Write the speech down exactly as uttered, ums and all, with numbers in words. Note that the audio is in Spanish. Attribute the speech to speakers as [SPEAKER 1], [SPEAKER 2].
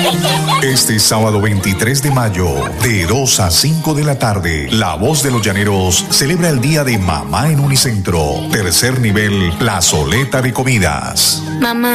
[SPEAKER 1] Este sábado veintitrés de mayo, de dos a cinco de la tarde, La Voz de los Llaneros celebra el Día de Mamá en Unicentro. Tercer nivel, plazoleta de comidas.
[SPEAKER 2] Mamá.